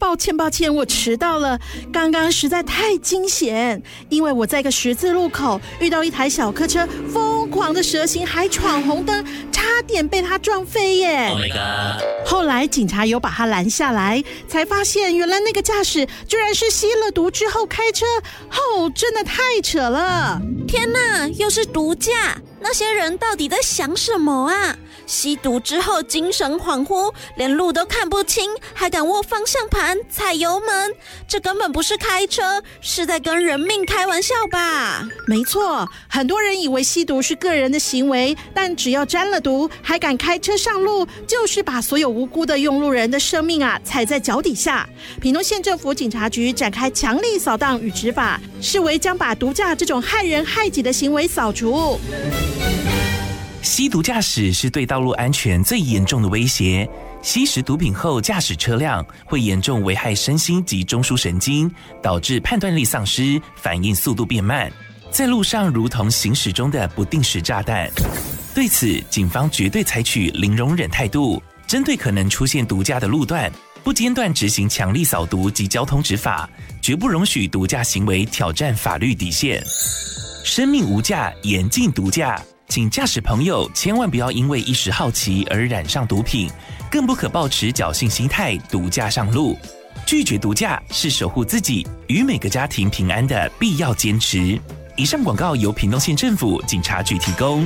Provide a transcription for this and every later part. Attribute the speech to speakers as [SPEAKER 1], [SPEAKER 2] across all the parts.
[SPEAKER 1] 抱歉，我迟到了。刚刚实在太惊险，因为我在一个十字路口遇到一台小客车疯狂的蛇行，还闯红灯，差点被他撞飞耶。
[SPEAKER 2] Oh my god！
[SPEAKER 1] 后来警察有把他拦下来，才发现原来那个驾驶居然是吸了毒之后开车，真的太扯了。
[SPEAKER 3] 天哪，又是毒驾！那些人到底在想什么啊？吸毒之后精神恍惚，连路都看不清，还敢握方向盘踩油门，这根本不是开车，是在跟人命开玩笑吧？
[SPEAKER 1] 没错，很多人以为吸毒是个人的行为，但只要沾了毒还敢开车上路，就是把所有无辜的用路人的生命踩在脚底下。屏东县政府警察局展开强力扫荡与执法，视为将把毒驾这种害人害己的行为扫除。
[SPEAKER 2] 吸毒驾驶是对道路安全最严重的威胁。吸食毒品后驾驶车辆，会严重危害身心及中枢神经，导致判断力丧失，反应速度变慢，在路上如同行驶中的不定时炸弹。对此，警方绝对采取零容忍态度，针对可能出现毒驾的路段，不间断执行强力扫毒及交通执法，绝不容许毒驾行为挑战法律底线。生命无价，严禁毒驾。请驾驶朋友千万不要因为一时好奇而染上毒品，更不可抱持侥幸心态毒驾上路。拒绝毒驾是守护自己与每个家庭平安的必要坚持。以上广告由屏东县政府警察局提供。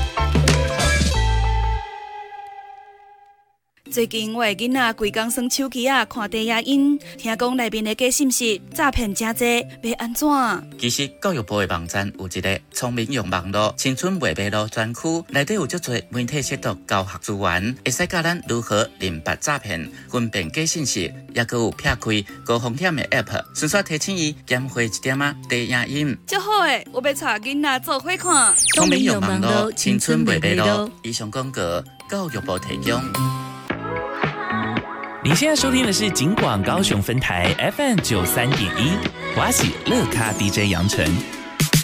[SPEAKER 4] 最近我的囡仔规工耍手机看低影音，听讲内面的假信息诈骗真多，要安怎？
[SPEAKER 5] 其实教育部的网站有一个聪明用网络青春未迷路专区，内底有足多媒体识读教学资源，会使教咱如何认别诈骗、分辨假信息，也有撇开高风险的 App， 顺续提醒伊减回一点低影音。
[SPEAKER 4] 足好诶，我要带囡仔做伙看。
[SPEAKER 5] 聪明用网络青春未迷路，以上广告教育部提供。
[SPEAKER 2] 你现在收听的是警广高雄分台 FM 93.1，我是乐咖 DJ 杨晨。